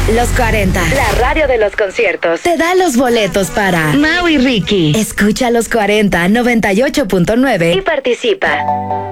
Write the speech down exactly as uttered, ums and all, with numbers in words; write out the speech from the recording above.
Los cuarenta, la radio de los conciertos, te da los boletos para Mau y Ricky. Escucha Los cuarenta, noventa y ocho punto nueve y participa.